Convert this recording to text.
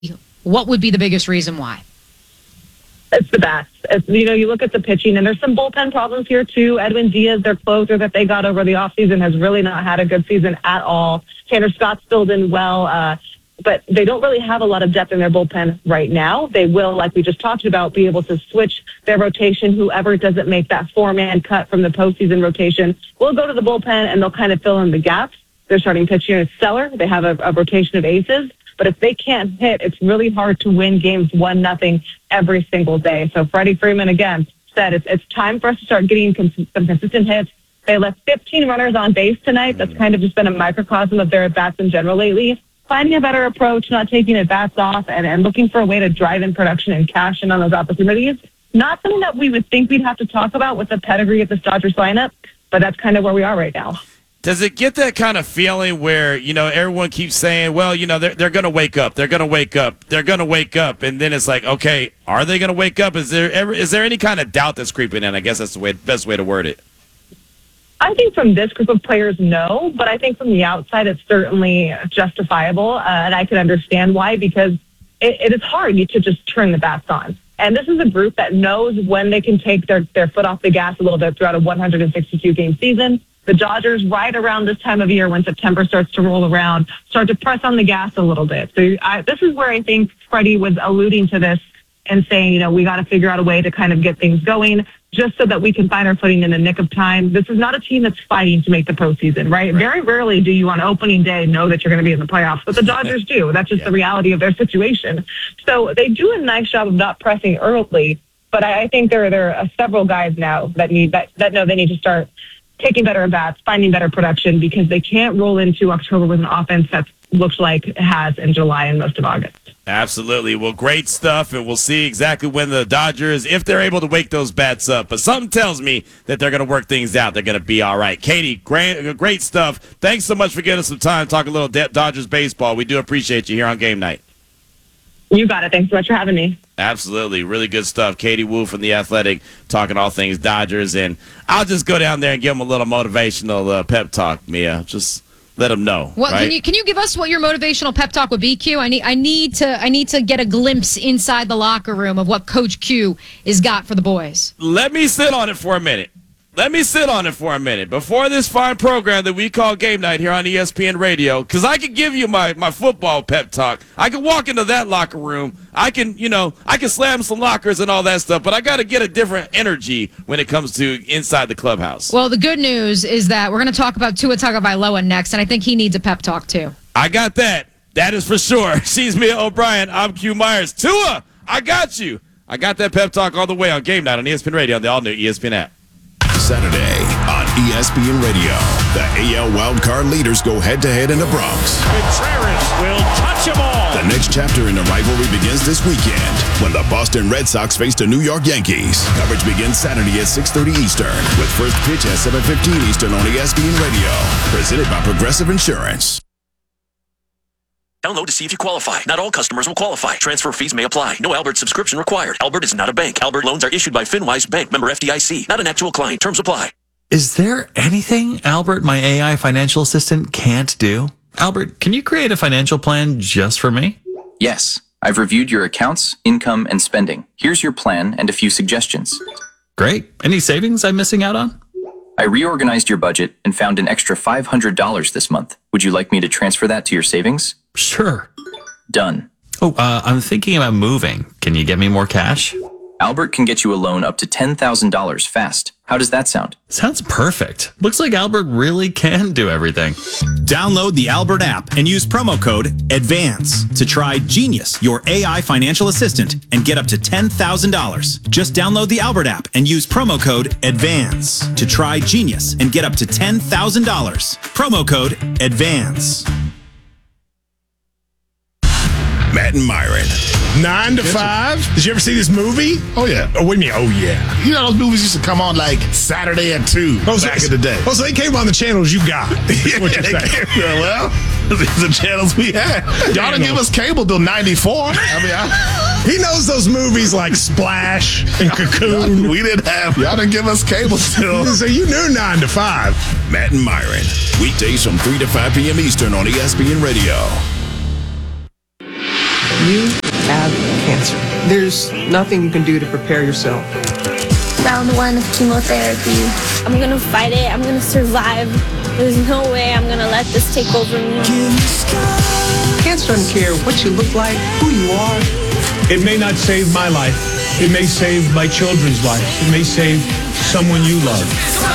what would be the biggest reason why? It's the bats. You look at the pitching, and there's some bullpen problems here, too. Edwin Diaz, their closer that they got over the offseason, has really not had a good season at all. Tanner Scott's still done well, but they don't really have a lot of depth in their bullpen right now. They will, like we just talked about, be able to switch their rotation. Whoever doesn't make that four-man cut from the postseason rotation will go to the bullpen, and they'll kind of fill in the gaps. Their starting pitcher is Stellar. They have a rotation of aces. But if they can't hit, it's really hard to win games 1-0 every single day. So Freddie Freeman, again, said it's time for us to start getting some consistent hits. They left 15 runners on base tonight. That's kind of just been a microcosm of their at-bats in general lately. Finding a better approach, not taking at-bats off, and looking for a way to drive in production and cash in on those opportunities. Not something that we would think we'd have to talk about with the pedigree of the Dodgers lineup, but that's kind of where we are right now. Does it get that kind of feeling where, everyone keeps saying, well, they're going to wake up. They're going to wake up. They're going to wake up. And then it's like, okay, are they going to wake up? Is there any kind of doubt that's creeping in? I guess that's the best way to word it. I think from this group of players, no. But I think from the outside, it's certainly justifiable. And I can understand why, because it is hard to just turn the bats on. And this is a group that knows when they can take their foot off the gas a little bit throughout a 162-game season. The Dodgers, right around this time of year when September starts to roll around, start to press on the gas a little bit. So this is where I think Freddie was alluding to this and saying, we got to figure out a way to kind of get things going just so that we can find our footing in the nick of time. This is not a team that's fighting to make the postseason, right? Very rarely do you on opening day know that you're going to be in the playoffs, but the Dodgers do. That's just the reality of their situation. So they do a nice job of not pressing early, but I think there are several guys now that know they need to start taking better at-bats, finding better production, because they can't roll into October with an offense that looks like it has in July and most of August. Absolutely. Well, great stuff, and we'll see exactly when the Dodgers, if they're able to wake those bats up. But something tells me that they're going to work things out. They're going to be all right. Katie, great stuff. Thanks so much for giving us some time to talk a little Dodgers baseball. We do appreciate you here on Game Night. You got it. Thanks so much for having me. Absolutely. Really good stuff. Katie Woo from The Athletic talking all things Dodgers. And I'll just go down there and give them a little motivational pep talk, Mia. Just let them know. Well, right? Can you give us what your motivational pep talk would be, Q? I need to get a glimpse inside the locker room of what Coach Q has got for the boys. Let me sit on it for a minute. Before this fine program that we call Game Night here on ESPN Radio, because I can give you my football pep talk. I can walk into that locker room. I can slam some lockers and all that stuff, but I got to get a different energy when it comes to inside the clubhouse. Well, the good news is that we're going to talk about Tua Tagovailoa next, and I think he needs a pep talk too. I got that. That is for sure. She's Mia O'Brien. I'm Q Myers. Tua, I got you. I got that pep talk all the way on Game Night on ESPN Radio on the all-new ESPN app. Saturday on ESPN Radio. The AL wildcard leaders go head-to-head in the Bronx. Contreras will touch them all. The next chapter in the rivalry begins this weekend when the Boston Red Sox face the New York Yankees. Coverage begins Saturday at 6:30 Eastern with first pitch at 7:15 Eastern on ESPN Radio. Presented by Progressive Insurance. Download to see if you qualify. Not all customers will qualify. Transfer fees may apply. No Albert subscription required. Albert is not a bank. Albert loans are issued by FinWise Bank, member FDIC. Not an actual client. Terms apply. Is there anything Albert, my AI financial assistant, can't do? Albert, can you create a financial plan just for me? Yes. I've reviewed your accounts, income, and spending. Here's your plan and a few suggestions. Great. Any savings I'm missing out on? I reorganized your budget and found an extra $500 this month. Would you like me to transfer that to your savings? Sure. Done. Oh, I'm thinking about moving. Can you get me more cash? Albert can get you a loan up to $10,000 fast. How does that sound? Sounds perfect. Looks like Albert really can do everything. Download the Albert app and use promo code ADVANCE to try Genius, your AI financial assistant, and get up to $10,000. Just download the Albert app and use promo code ADVANCE to try Genius and get up to $10,000. Promo code ADVANCE. Matt and Myron. 9 to 5. Did you ever see this movie? Oh, yeah. Oh, what do you mean, oh, yeah? You know, those movies used to come on like Saturday at 2 back in the day. Oh, so they came on the channels you got. Yeah, what you're saying. Well, these are the channels we had. Y'all didn't give us cable till 94. He knows those movies like Splash and Cocoon. We didn't have. Y'all didn't give us cable still. So you knew 9 to 5. Matt and Myron. Weekdays from 3 to 5 p.m. Eastern on ESPN Radio. You have cancer. There's nothing you can do to prepare yourself. Round 1 of chemotherapy. I'm gonna fight it. I'm gonna survive. There's no way I'm gonna let this take over me. Cancer doesn't care what you look like, who you are. It may not save my life. It may save my children's lives. It may save someone you love.